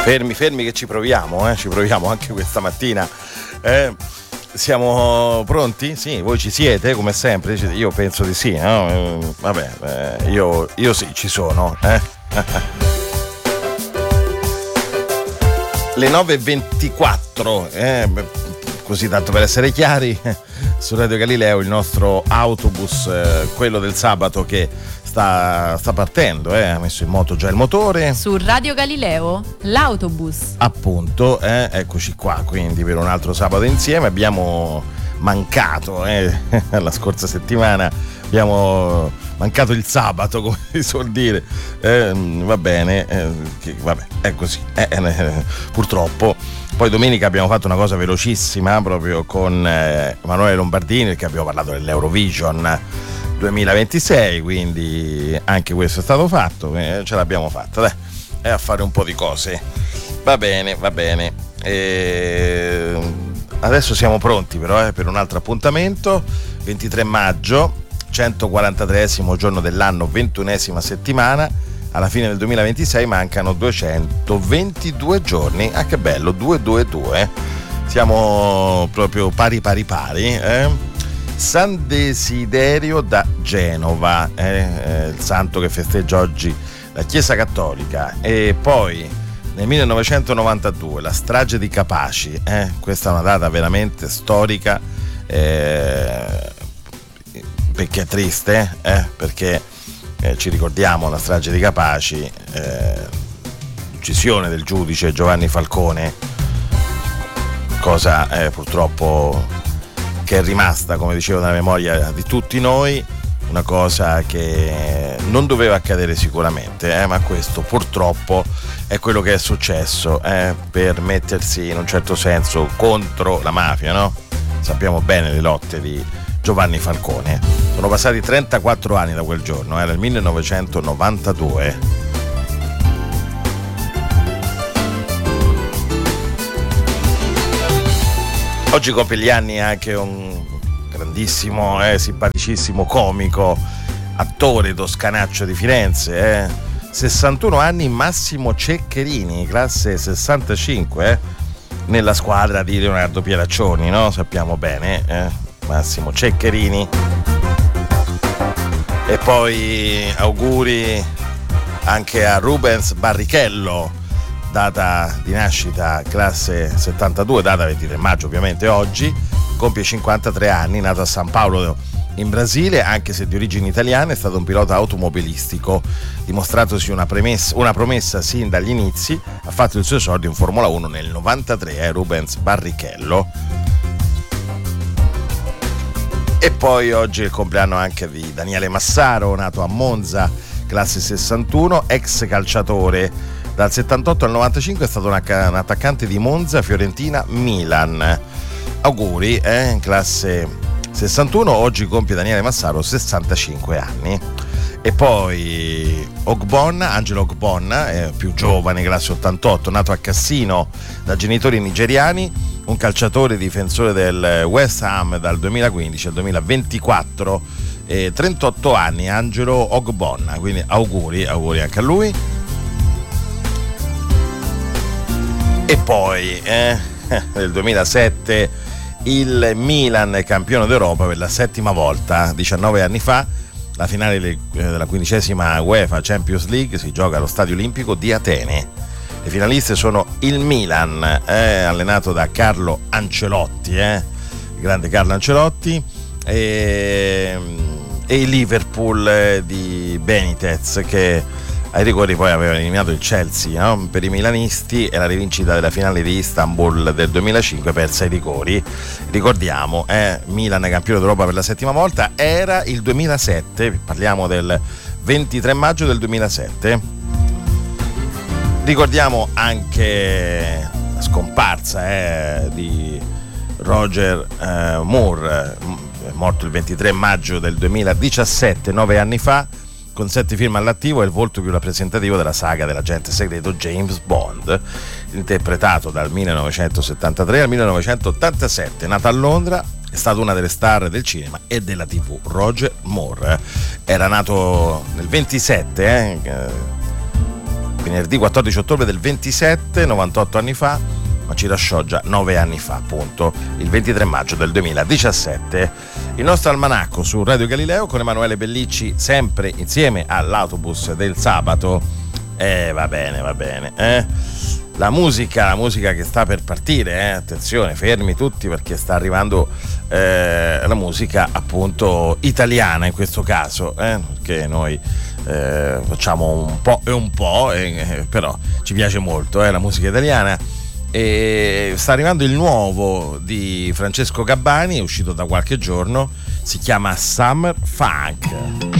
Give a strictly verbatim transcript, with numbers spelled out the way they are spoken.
Fermi, fermi che ci proviamo, eh? Ci proviamo anche questa mattina. Eh, siamo pronti? Sì, voi ci siete come sempre? Io penso di sì, no? Eh, vabbè, eh, io, io sì, ci sono. Eh? Le nove e ventiquattro, eh? Così tanto per essere chiari, su Radio Galileo il nostro autobus, eh, quello del sabato che sta, sta partendo, eh, ha messo in moto già il motore. Su Radio Galileo, l'autobus. Appunto, eh, eccoci qua, quindi per un altro sabato insieme abbiamo mancato, eh, la scorsa settimana abbiamo mancato il sabato, come si suol dire, eh, va bene, eh, che, vabbè, è così, eh, eh, purtroppo. Poi domenica abbiamo fatto una cosa velocissima proprio con eh, Emanuele Lombardini, perché abbiamo parlato dell'Eurovision duemilaventisei, quindi anche questo è stato fatto, eh, ce l'abbiamo fatta, dai, e a fare un po' di cose. Va bene, va bene. E adesso siamo pronti però eh, per un altro appuntamento, ventitré maggio, centoquarantatreesimo giorno dell'anno, ventunesima settimana. Alla fine del duemilaventisei mancano duecentoventidue giorni. Ah, che bello, due due due. Siamo proprio pari pari pari. Eh? San Desiderio da Genova, eh? Eh, il santo che festeggia oggi la Chiesa Cattolica. E poi nel millenovecentonovantadue la strage di Capaci. Eh? Questa è una data veramente storica, eh? perché è triste, eh? perché Eh, ci ricordiamo la strage di Capaci, eh, l'uccisione del giudice Giovanni Falcone, cosa eh, purtroppo che è rimasta, come dicevo, nella memoria di tutti noi, una cosa che non doveva accadere sicuramente, eh, ma questo purtroppo è quello che è successo, eh, per mettersi in un certo senso contro la mafia, no? Sappiamo bene le lotte di Giovanni Falcone. Sono passati trentaquattro anni da quel giorno, era il millenovecentonovantadue. Oggi compie gli anni anche un grandissimo, eh, simpaticissimo comico, attore toscanaccio di Firenze, eh. sessantuno anni, Massimo Ceccherini, classe sessantacinque, eh, nella squadra di Leonardo Pieraccioni, no? Sappiamo bene, eh. Massimo Ceccherini. E poi auguri anche a Rubens Barrichello, data di nascita classe settantadue, data ventitré maggio ovviamente oggi, compie cinquantatré anni, nato a San Paolo in Brasile, anche se di origini italiane, è stato un pilota automobilistico, dimostratosi una, premessa, una promessa sin dagli inizi, ha fatto il suo esordio in Formula uno nel novantatré, eh, Rubens Barrichello. E poi oggi è il compleanno anche di Daniele Massaro, nato a Monza, classe sessantuno, ex calciatore. Dal settantotto al novantacinque è stato un, un attaccante di Monza, Fiorentina, Milan. Auguri, eh, classe sessantuno, oggi compie Daniele Massaro sessantacinque anni. E poi Ogbonna, Angelo Ogbonna, eh, più giovane, classe ottantotto, nato a Cassino da genitori nigeriani, un calciatore difensore del West Ham dal duemilaquindici al duemilaventiquattro, eh, trentotto anni, Angelo Ogbonna, quindi auguri, auguri anche a lui. E poi eh, nel duemilasette il Milan è campione d'Europa per la settima volta, diciannove anni fa. La finale della quindicesima UEFA Champions League si gioca allo Stadio Olimpico di Atene. Le finaliste sono il Milan, eh, allenato da Carlo Ancelotti, eh, il grande Carlo Ancelotti, e, e il Liverpool eh, di Benitez, che ai rigori poi aveva eliminato il Chelsea, no? Per i milanisti è la rivincita della finale di Istanbul del duemilacinque, persa ai rigori. Ricordiamo, eh, Milan campione d'Europa per la settima volta, era il duemilasette, parliamo del ventitré maggio del duemilasette. Ricordiamo anche la scomparsa eh, di Roger eh, Moore, morto il ventitré maggio del duemiladiciassette, nove anni fa. Con sette film all'attivo, è il volto più rappresentativo della saga dell'agente segreto James Bond, interpretato dal millenovecentosettantatré al millenovecentottantasette. Nato a Londra, è stato una delle star del cinema e della tivù. Roger Moore era nato nel ventisette, eh, venerdì quattordici ottobre del ventisette, novantotto anni fa, ma ci lasciò già nove anni fa, appunto, il ventitré maggio del duemiladiciassette. Il nostro almanacco su Radio Galileo con Emanuele Bellicci, sempre insieme all'autobus del sabato. Eh, va bene, va bene, eh. La musica, la musica che sta per partire, eh. Attenzione, fermi tutti perché sta arrivando eh, la musica appunto italiana in questo caso, eh, perché noi eh, facciamo un po' e un po', eh, però ci piace molto eh, la musica italiana. E sta arrivando il nuovo di Francesco Gabbani, è uscito da qualche giorno, si chiama Summer Funk.